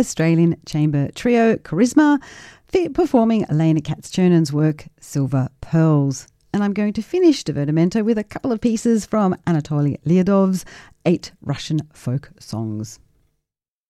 Australian chamber trio Charisma, performing Elena Katz-Chernon's work Silver Pearls. And I'm going to finish Divertimento with a couple of pieces from Anatoly Lyadov's 8 Russian folk songs.